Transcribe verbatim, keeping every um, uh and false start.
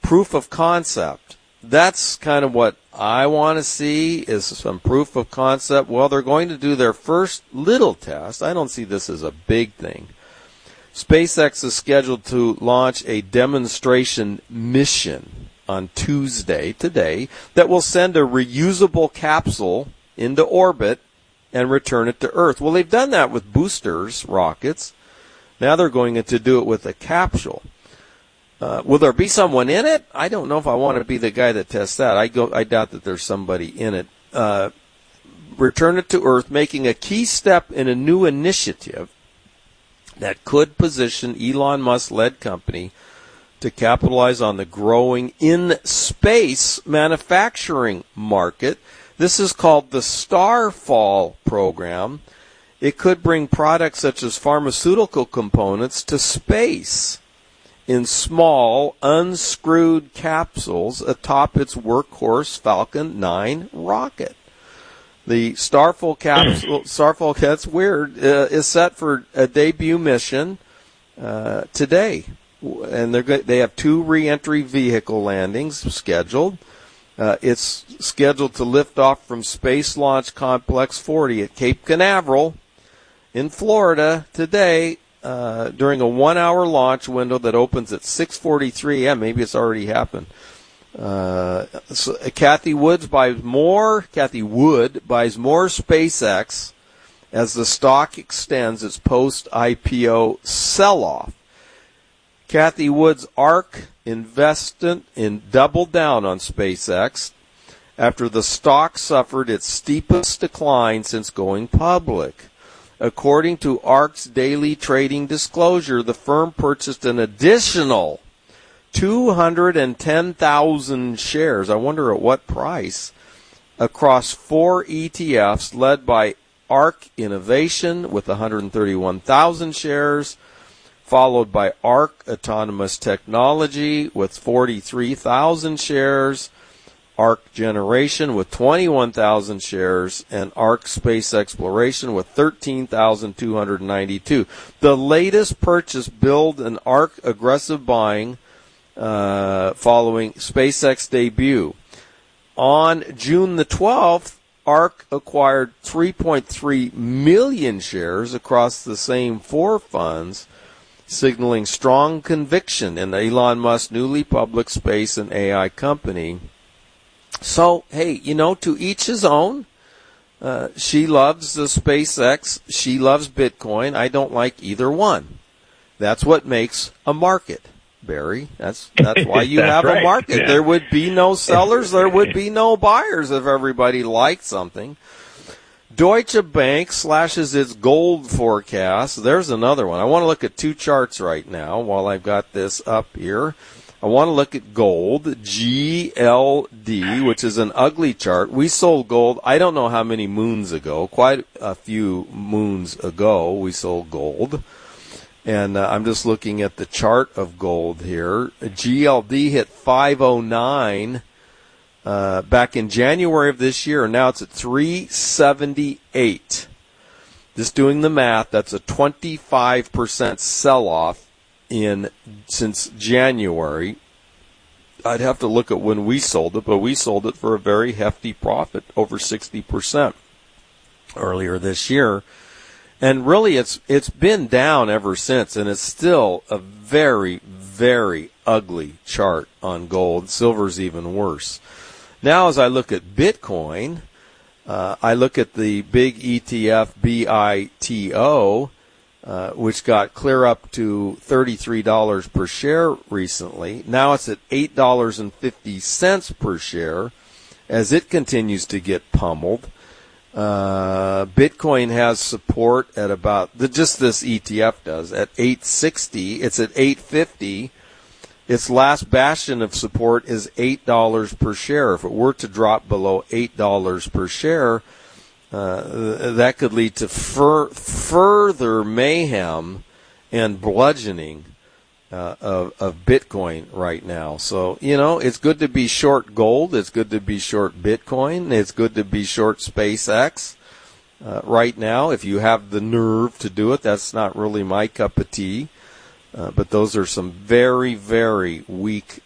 proof of concept. That's kind of what I want to see, is some proof of concept. Well, they're going to do their first little test. I don't see this as a big thing. SpaceX is scheduled to launch a demonstration mission on Tuesday, today, that will send a reusable capsule into orbit and return it to Earth. Well, they've done that with boosters, rockets. Now they're going to do it with a capsule. Uh, will there be someone in it? I don't know if I want to be the guy that tests that. I go. I doubt that there's somebody in it. Uh, return it to Earth, making a key step in a new initiative that could position Elon Musk-led company to capitalize on the growing in-space manufacturing market. This is called the Starfall program. It could bring products such as pharmaceutical components to space in small, unscrewed capsules atop its workhorse Falcon nine rocket. The Starfall capsule, Starfall, that's weird, uh, is set for a debut mission uh, today. And they're go- they have two re-entry vehicle landings scheduled. Uh, it's scheduled to lift off from Space Launch Complex forty at Cape Canaveral in Florida today, Uh, during a one-hour launch window that opens at six forty-three a.m. Maybe it's already happened. Uh, so Kathy Woods buys more. Kathy Wood buys more SpaceX as the stock extends its post-I P O sell-off. Kathy Wood's ARK investment in doubled down on SpaceX after the stock suffered its steepest decline since going public. According to ARK's daily trading disclosure, the firm purchased an additional two hundred ten thousand shares, I wonder at what price, across four E T Fs led by ARK Innovation with one hundred thirty-one thousand shares, followed by ARK Autonomous Technology with forty-three thousand shares, ARK Generation with twenty-one thousand shares, and ARK Space Exploration with thirteen thousand two hundred ninety-two. The latest purchase billed an ARK aggressive buying uh, following SpaceX debut. On June the twelfth, ARK acquired three point three million shares across the same four funds, signaling strong conviction in Elon Musk's newly public space and A I company. So, hey, you know, to each his own. Uh, she loves the SpaceX. She loves Bitcoin. I don't like either one. That's what makes a market, Barry. That's that's why you that's have right. a market. Yeah. There would be no sellers. There would be no buyers if everybody liked something. Deutsche Bank slashes its gold forecast. There's another one. I want to look at two charts right now while I've got this up here. I want to look at gold, G L D, which is an ugly chart. We sold gold, I don't know how many moons ago, quite a few moons ago we sold gold. And uh, I'm just looking at the chart of gold here. G L D hit five oh nine uh, back in January of this year, and now it's at three seventy-eight. Just doing the math, that's a twenty-five percent sell-off in since January. I'd have to look at when we sold it, but we sold it for a very hefty profit, over sixty percent earlier this year. And really it's it's been down ever since, and it's still a very, very ugly chart on gold. Silver's even worse. Now as I look at Bitcoin, uh, I look at the big E T F B I T O, Uh, which got clear up to thirty-three dollars per share recently. Now it's at eight dollars and fifty cents per share as it continues to get pummeled. Uh, Bitcoin has support at about, just this E T F does, at eight sixty. It's at eight fifty. Its last bastion of support is eight dollars per share. If it were to drop below eight dollars per share, Uh, that could lead to fur- further mayhem and bludgeoning uh, of, of Bitcoin right now. So, you know, it's good to be short gold. It's good to be short Bitcoin. It's good to be short SpaceX uh, right now. If you have the nerve to do it, that's not really my cup of tea. Uh, but those are some very, very weak